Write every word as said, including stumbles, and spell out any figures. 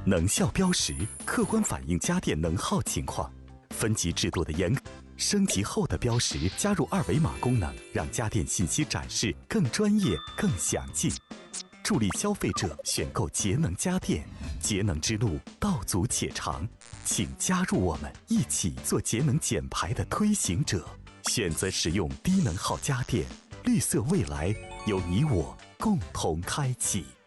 能效标识客观反映家电能耗情况，分级制度的严格。升级后的标识加入二维码功能，让家电信息展示更专业、更详尽，助力消费者选购节能家电。节能之路道阻且长，请加入我们，一起做节能减排的推行者。选择使用低能耗家电，绿色未来由你我共同开启。